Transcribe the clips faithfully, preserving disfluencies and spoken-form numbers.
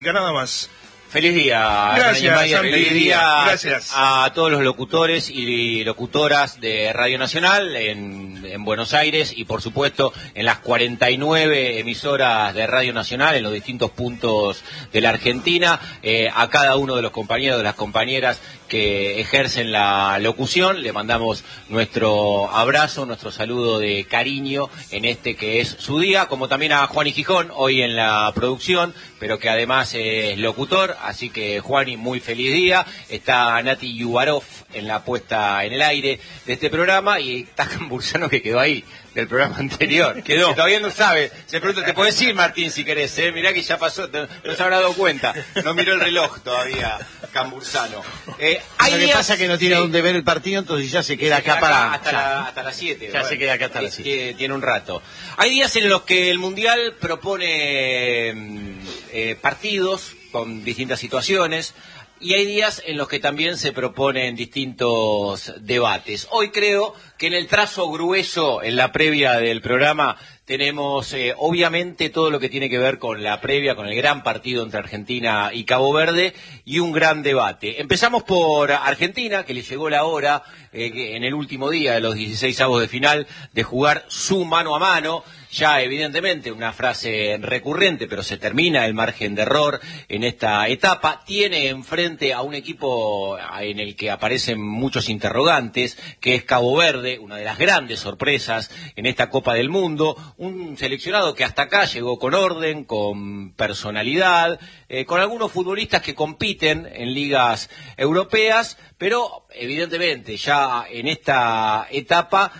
Nada más. Feliz día, gracias, Maya, Santi, feliz día gracias a todos los locutores y locutoras de Radio Nacional en, en Buenos Aires y por supuesto en las cuarenta y nueve emisoras de Radio Nacional en los distintos puntos de la Argentina, eh, a cada uno de los compañeros, de las compañeras que ejercen la locución, le mandamos nuestro abrazo, nuestro saludo de cariño en este que es su día, como también a Juani Gijón, hoy en la producción, pero que además es locutor, así que Juani, muy feliz día. Está Nati Yubarov en la puesta en el aire de este programa y está Cambursano que quedó ahí del programa anterior, quedó, que todavía no sabe, se pregunta, te puedes ir Martín si querés, ¿eh? Mirá que ya pasó, no se habrá dado cuenta, no miró el reloj todavía Cambursano. Eh, Lo que pasa es que no tiene sí. dónde ver el partido, entonces ya se queda se acá, queda acá para... Hasta, la, hasta las siete. Ya bueno, se queda acá hasta las siete. Tiene, tiene un rato. Hay días en los que el Mundial propone eh, partidos con distintas situaciones, y hay días en los que también se proponen distintos debates. Hoy creo que en el trazo grueso, en la previa del programa, tenemos eh, obviamente todo lo que tiene que ver con la previa, con el gran partido entre Argentina y Cabo Verde, y un gran debate. Empezamos por Argentina, que le llegó la hora, eh, en el último día de los dieciseisavos de final, de jugar su mano a mano. Ya evidentemente una frase recurrente, pero se termina el margen de error en esta etapa. Tiene enfrente a un equipo en el que aparecen muchos interrogantes, que es Cabo Verde, una de las grandes sorpresas en esta Copa del Mundo. Un seleccionado que hasta acá llegó con orden, con personalidad, eh, con algunos futbolistas que compiten en ligas europeas, pero evidentemente ya en esta etapa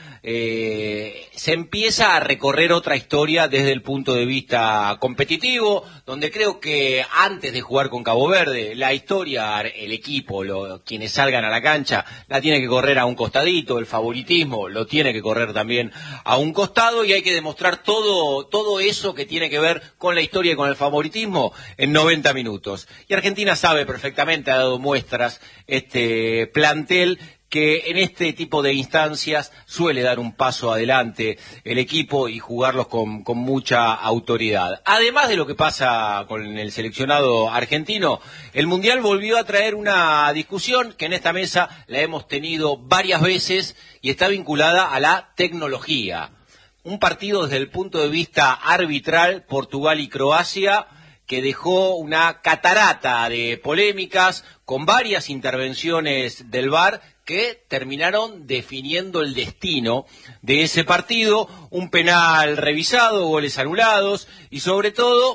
eh, se empieza a recorrer otra historia desde el punto de vista competitivo, donde creo que antes de jugar con Cabo Verde, la historia, el equipo, lo, quienes salgan a la cancha, la tiene que correr a un costadito, el favoritismo lo tiene que correr también a un costado, y hay que demostrar todo, todo eso que tiene que ver con la historia y con el favoritismo en noventa minutos. Y Argentina sabe perfectamente, ha dado muestras este plantel, que en este tipo de instancias suele dar un paso adelante el equipo y jugarlos con, con mucha autoridad. Además de lo que pasa con el seleccionado argentino, el Mundial volvió a traer una discusión que en esta mesa la hemos tenido varias veces y está vinculada a la tecnología. Un partido desde el punto de vista arbitral, Portugal y Croacia, que dejó una catarata de polémicas con varias intervenciones del V A R que terminaron definiendo el destino de ese partido, un penal revisado, goles anulados y sobre todo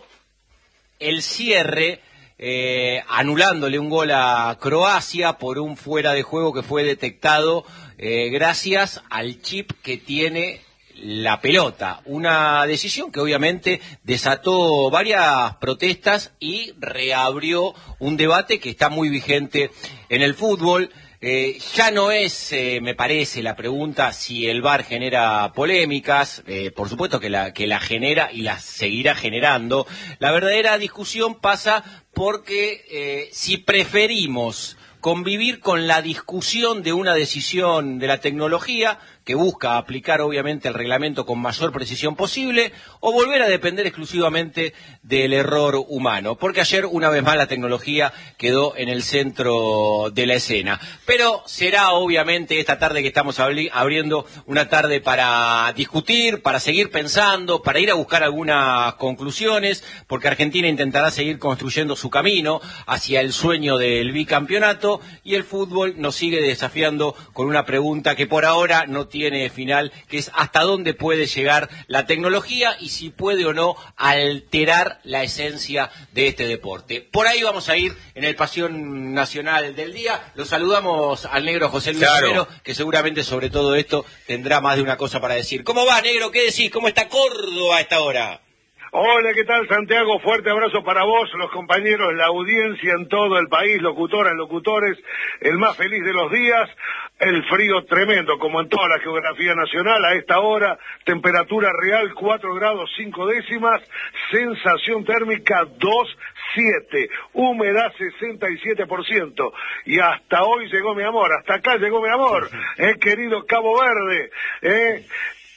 el cierre eh, anulándole un gol a Croacia por un fuera de juego que fue detectado eh, gracias al chip que tiene la pelota, una decisión que obviamente desató varias protestas y reabrió un debate que está muy vigente en el fútbol. Eh, ya no es, eh, me parece, la pregunta si el V A R genera polémicas, eh, por supuesto que la, que la genera y la seguirá generando. La verdadera discusión pasa porque eh, si preferimos convivir con la discusión de una decisión de la tecnología, que busca aplicar obviamente el reglamento con mayor precisión posible, o volver a depender exclusivamente del error humano, porque ayer una vez más la tecnología quedó en el centro de la escena. Pero será obviamente esta tarde que estamos abri- abriendo una tarde para discutir, para seguir pensando, para ir a buscar algunas conclusiones, porque Argentina intentará seguir construyendo su camino hacia el sueño del bicampeonato, y el fútbol nos sigue desafiando con una pregunta que por ahora no tiene tiene final, que es hasta dónde puede llegar la tecnología y si puede o no alterar la esencia de este deporte. Por ahí vamos a ir en el Pasión Nacional del día. Lo saludamos al negro José Luis claro. Romero, que seguramente sobre todo esto tendrá más de una cosa para decir. ¿Cómo va, negro? ¿Qué decís? ¿Cómo está Córdoba a esta hora? Hola, ¿qué tal, Santiago? Fuerte abrazo para vos, los compañeros, la audiencia en todo el país, locutoras, locutores, el más feliz de los días. El frío tremendo, como en toda la geografía nacional, a esta hora, temperatura real cuatro grados cinco décimas, sensación térmica dos siete, humedad sesenta y siete por ciento, y hasta hoy llegó mi amor, hasta acá llegó mi amor, eh, querido Cabo Verde, eh,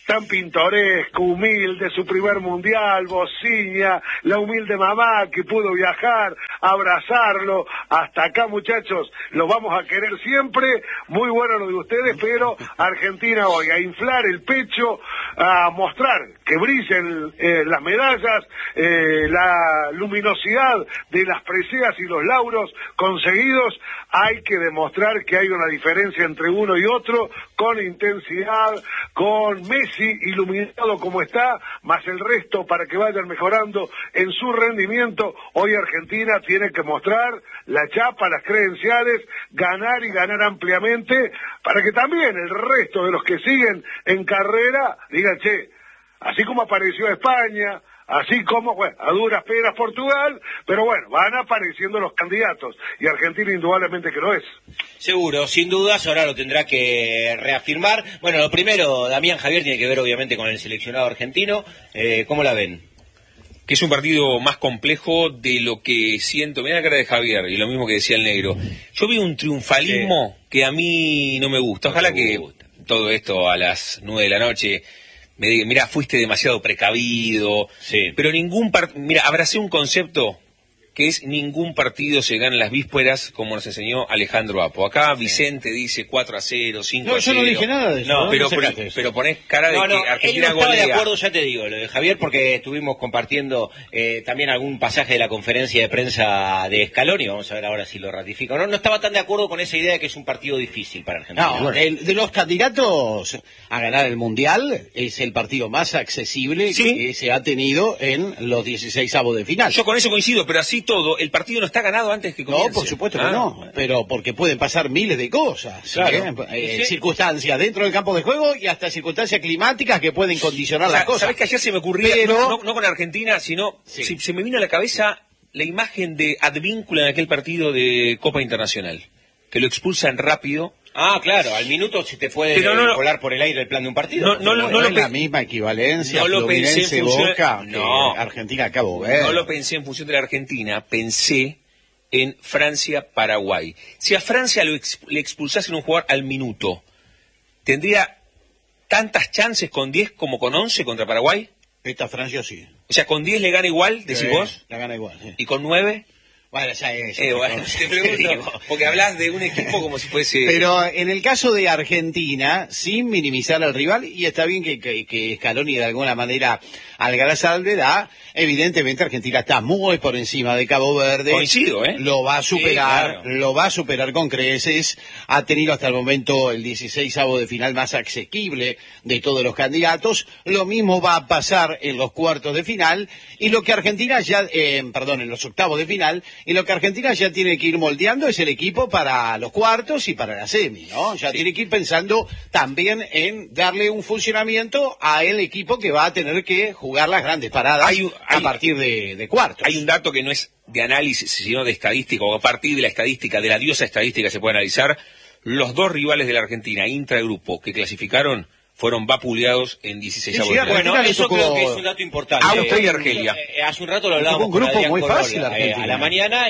tan pintoresco, humilde, su primer mundial, Bociña, la humilde mamá que pudo viajar, abrazarlo, hasta acá muchachos, los vamos a querer siempre, muy bueno lo de ustedes, pero Argentina hoy, a inflar el pecho, a mostrar que brillen eh, las medallas, eh, la luminosidad de las preseas y los lauros conseguidos, hay que demostrar que hay una diferencia entre uno y otro, con intensidad, con Messi iluminado como está, más el resto para que vayan mejorando en su rendimiento. Hoy Argentina tiene que mostrar la chapa, las credenciales, ganar y ganar ampliamente, para que también el resto de los que siguen en carrera digan, che, así como apareció España, así como, bueno, a duras penas Portugal, pero bueno, van apareciendo los candidatos, y Argentina indudablemente que lo es. Seguro, sin dudas, ahora lo tendrá que reafirmar. Bueno, lo primero, Damián, Javier, tiene que ver obviamente con el seleccionado argentino. Eh, ¿Cómo la ven? Que es un partido más complejo de lo que siento. Mirá la cara de Javier, y lo mismo que decía el negro. Yo vi un triunfalismo sí. que a mí no me gusta. Ojalá no que gusta. Todo esto a las nueve de la noche... me diga, mira, fuiste demasiado precavido, sí. pero ningún partido, mira, abracé un concepto que es ningún partido se gana en las vísperas, como nos enseñó Alejandro Apo. Acá sí. Vicente dice cuatro a cero, cinco a cero. No, yo no dije nada de eso. No, pero, pero, pero ponés cara de no, no, que Argentina él no estaba golea. de acuerdo, ya te digo, lo de Javier, porque estuvimos compartiendo eh, también algún pasaje de la conferencia de prensa de Scaloni, vamos a ver ahora si lo ratifica. No, no estaba tan de acuerdo con esa idea de que es un partido difícil para Argentina. No, bueno. el, de los candidatos a ganar el Mundial, es el partido más accesible sí. que se ha tenido en los dieciseisavos de final. Yo con eso coincido, pero así todo, el partido no está ganado antes que comience. No, por supuesto ah, que no, bueno. pero porque pueden pasar miles de cosas, claro. ¿eh? Sí. Eh, circunstancias dentro del campo de juego y hasta circunstancias climáticas que pueden condicionar o sea, las cosas. ¿Sabés que ayer se me ocurría, pero... no, no, no con Argentina, sino sí. se, se me vino a la cabeza la imagen de Advíncula en aquel partido de Copa Internacional, que lo expulsan rápido. Ah, claro, al minuto se te puede no, no, volar por el aire el plan de un partido. No, no, no, no, no es la misma equivalencia, no lo pensé en función... Boca, no, Argentina-Cabo Verde. No lo pensé en función de la Argentina, pensé en Francia-Paraguay. Si a Francia lo exp le expulsasen un jugador al minuto, ¿tendría tantas chances con diez como con once contra Paraguay? Esta Francia sí. O sea, ¿con diez le gana igual, decís sí, vos? La gana igual, sí. ¿Y con nueve? Bueno, ya es. Eh, bueno, te pregunto, porque hablas de un equipo como si fuese... Pero en el caso de Argentina, sin minimizar al rival, y está bien que, que, que Scaloni de alguna manera algarazal le da, evidentemente Argentina está muy por encima de Cabo Verde. Coincido, ¿eh? Lo va a superar, sí, claro. lo va a superar con creces. Ha tenido hasta el momento el dieciseisavo de final más asequible de todos los candidatos. Lo mismo va a pasar en los cuartos de final, y lo que Argentina ya, eh, perdón, en los octavos de final, y lo que Argentina ya tiene que ir moldeando es el equipo para los cuartos y para la semi, ¿no? Ya sí. tiene que ir pensando también en darle un funcionamiento a el equipo que va a tener que jugar las grandes paradas hay un, hay, a partir de, de cuartos. Hay un dato que no es de análisis, sino de estadística, o a partir de la estadística, de la diosa estadística se puede analizar. Los dos rivales de la Argentina, intragrupo, que clasificaron, fueron vapuleados en dieciséis sí, sí, Bueno, eso tocó... creo que es un dato importante. Austria y Argelia. Eh, hace un rato lo hablábamos un grupo con muy Corolla, fácil, eh, a la mañana,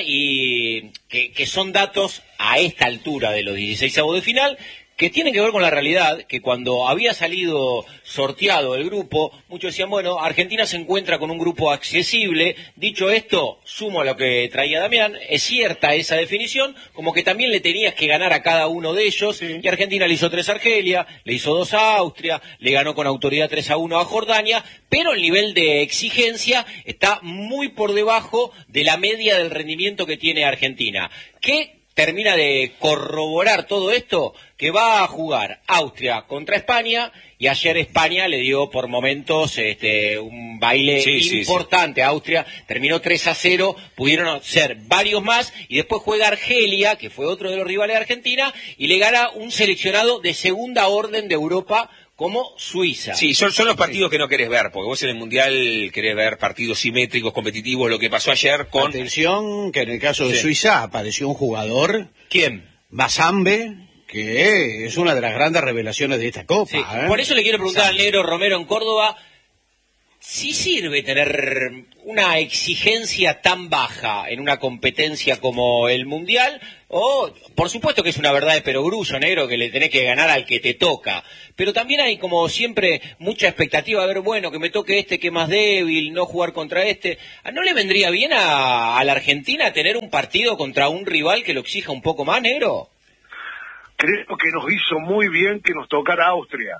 y que, que son datos a esta altura de los dieciseisavos de final, que tienen que ver con la realidad, que cuando había salido sorteado el grupo, muchos decían, bueno, Argentina se encuentra con un grupo accesible. Dicho esto, sumo a lo que traía Damián, es cierta esa definición, como que también le tenías que ganar a cada uno de ellos, sí. y Argentina le hizo tres a Argelia, le hizo dos a Austria, le ganó con autoridad tres a uno a Jordania, pero el nivel de exigencia está muy por debajo de la media del rendimiento que tiene Argentina. ¿Qué termina de corroborar todo esto? Que va a jugar Austria contra España, y ayer España le dio por momentos este, un baile sí, importante sí, sí. a Austria, terminó tres a cero, pudieron ser varios más, y después juega Argelia, que fue otro de los rivales de Argentina, y le gana un seleccionado de segunda orden de Europa, como Suiza. Sí, son, son los partidos que no querés ver, porque vos en el Mundial querés ver partidos simétricos, competitivos, lo que pasó ayer con... Atención, que en el caso de sí. Suiza apareció un jugador... ¿Quién? Mazambe, que es una de las grandes revelaciones de esta Copa. Sí. ¿eh? Por eso le quiero preguntar Mazambe. al negro Romero en Córdoba, si sirve tener una exigencia tan baja en una competencia como el Mundial, o por supuesto que es una verdad de perogrullo, negro, que le tenés que ganar al que te toca, pero también hay como siempre mucha expectativa, a ver, bueno, que me toque este que es más débil, no jugar contra este. ¿No le vendría bien a, a la Argentina tener un partido contra un rival que lo exija un poco más, negro? Creo que nos hizo muy bien que nos tocara Austria.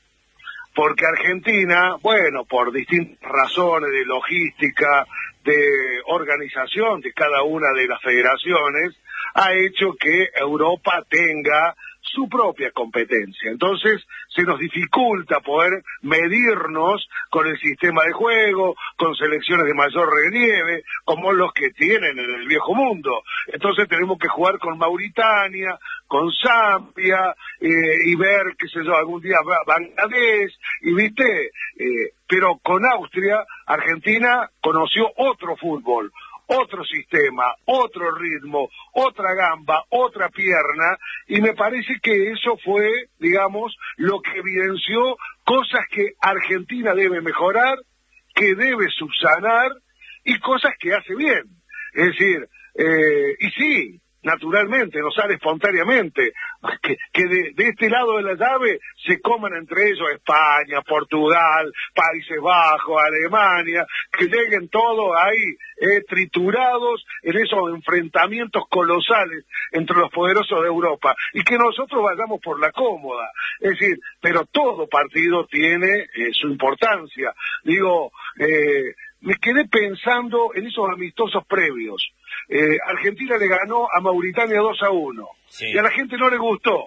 Porque Argentina, bueno, por distintas razones de logística, de organización de cada una de las federaciones, ha hecho que Europa tenga su propia competencia. Entonces, se nos dificulta poder medirnos con el sistema de juego, con selecciones de mayor relieve, como los que tienen en el viejo mundo. Entonces tenemos que jugar con Mauritania, con Zambia, eh, y ver, qué sé yo, algún día Bangladesh, y viste, eh, pero con Austria, Argentina conoció otro fútbol, otro sistema, otro ritmo, otra gamba, otra pierna, y me parece que eso fue, digamos, lo que evidenció cosas que Argentina debe mejorar, que debe subsanar, y cosas que hace bien. Es decir, eh, y sí, naturalmente, no sale espontáneamente, que, que de, de este lado de la llave se coman entre ellos España, Portugal, Países Bajos, Alemania, que lleguen todos ahí eh, triturados en esos enfrentamientos colosales entre los poderosos de Europa, y que nosotros vayamos por la cómoda. Es decir, pero todo partido tiene eh, su importancia. Digo, eh, me quedé pensando en esos amistosos previos. Eh, Argentina le ganó a Mauritania dos a uno, sí, y a la gente no le gustó.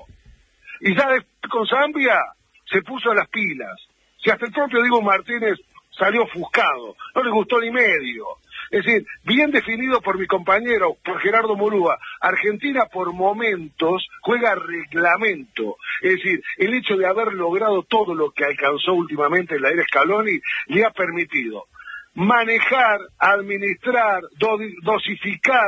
Y ya después con Zambia se puso a las pilas. Si hasta el propio Diego Martínez salió ofuscado, no le gustó ni medio. Es decir, bien definido por mi compañero, por Gerardo Murúa, Argentina por momentos juega reglamento. Es decir, el hecho de haber logrado todo lo que alcanzó últimamente en la era Scaloni le ha permitido manejar, administrar, do, dosificar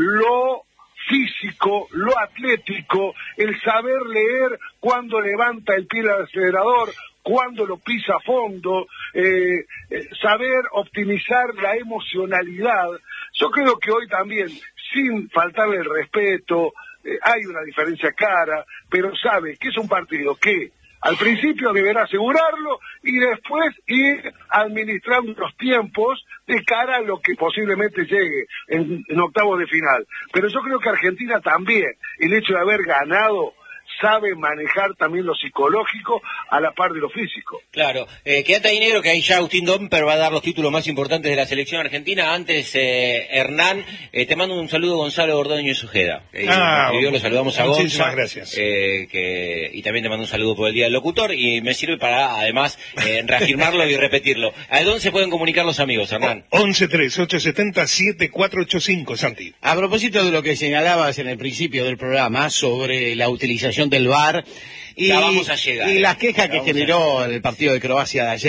lo físico, lo atlético, el saber leer cuándo levanta el pie al acelerador, cuándo lo pisa a fondo, eh, eh, saber optimizar la emocionalidad. Yo creo que hoy también, sin faltarle el respeto, eh, hay una diferencia clara, pero sabe que es un partido que al principio deberá asegurarlo y después ir administrando los tiempos de cara a lo que posiblemente llegue en, en octavos de final. Pero yo creo que Argentina también, el hecho de haber ganado, sabe manejar también lo psicológico a la par de lo físico. Claro, eh, quédate ahí, negro, que ahí ya Agustín Domper va a dar los títulos más importantes de la selección argentina. Antes, eh, Hernán, eh, te mando un saludo, Gonzalo Ordóñez Ojeda. Eh, ah, yo lo saludamos a Gonzalo. Muchísimas gracias. Eh, que, y también te mando un saludo por el Día del Locutor, y me sirve para, además, eh, reafirmarlo y repetirlo. ¿A dónde se pueden comunicar los amigos, Hernán? once tres ocho siete cero siete cuatro ocho cinco, Santi. A propósito de lo que señalabas en el principio del programa sobre la utilización del V A R y, ya vamos a llegar, y eh. las quejas que generó el partido de Croacia de ayer.